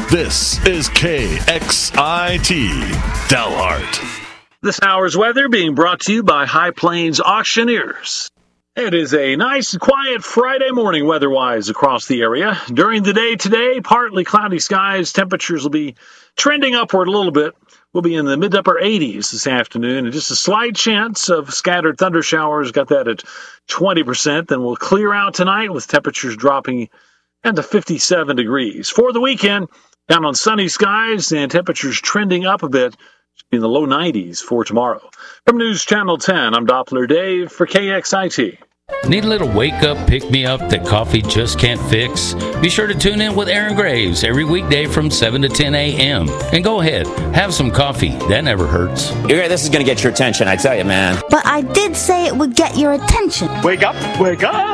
This is KXIT Delhart. This hour's weather being brought to you by High Plains Auctioneers. It is a nice and quiet Friday morning weather-wise across the area. During the day today, partly cloudy skies. Temperatures will be trending upward a little bit. We'll be in the mid-upper 80s this afternoon, and just a slight chance of scattered thunder showers. Got that at 20%. Then we'll clear out tonight with temperatures dropping down to 57 degrees. For the weekend, down on sunny skies and temperatures trending up a bit in the low 90s for tomorrow. From News Channel 10, I'm Doppler Dave for KXIT. Need a little wake-up, pick-me-up that coffee just can't fix? Be sure to tune in with Aaron Graves every weekday from 7 to 10 a.m. And go ahead, have some coffee. That never hurts. This is going to get your attention, I tell you, man. But I did say it would get your attention. Wake up, wake up.